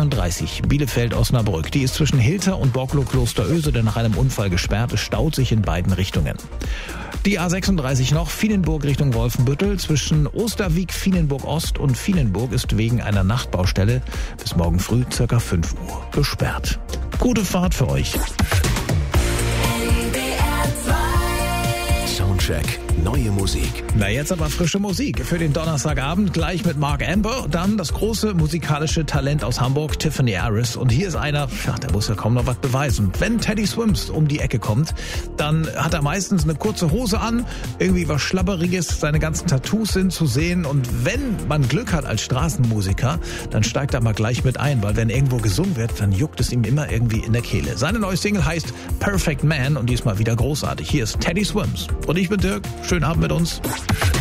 A33 Bielefeld-Osnabrück. Die ist zwischen Hilter und Borklo-Klosteröse nach einem Unfall gesperrt. Es staut sich in beiden Richtungen. Die A36 noch, Vienenburg Richtung Wolfenbüttel. Zwischen Osterwieck, Vienenburg Ost und Vienenburg ist wegen einer Nachtbaustelle bis morgen früh ca. 5 Uhr gesperrt. Gute Fahrt für euch. Soundcheck, neue Musik. Na, jetzt aber frische Musik für den Donnerstagabend, gleich mit Mark Amber. Dann das große musikalische Talent aus Hamburg, Tiffany Harris. Und hier ist einer, der muss ja kaum noch was beweisen. Wenn Teddy Swims um die Ecke kommt, dann hat er meistens eine kurze Hose an, irgendwie was Schlabberiges, seine ganzen Tattoos sind zu sehen. Und wenn man Glück hat als Straßenmusiker, dann steigt er mal gleich mit ein, weil wenn irgendwo gesungen wird, dann juckt es ihm immer irgendwie in der Kehle. Seine neue Single heißt Perfect Man und diesmal wieder großartig. Hier ist Teddy Swims. Und ich bin Dirk. Schönen Abend mit uns.